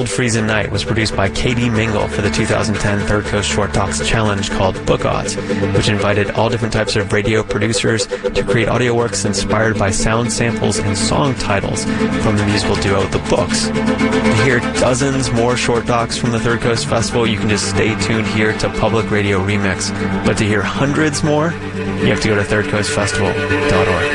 Cold Freezing Night was produced by Katie Mingle for the 2010 Third Coast Short Talks Challenge called Book Odds, which invited all different types of radio producers to create audio works inspired by sound samples and song titles from the musical duo The Books. To hear dozens more short talks from the Third Coast Festival, you can just stay tuned here to Public Radio Remix. But to hear hundreds more, you have to go to thirdcoastfestival.org.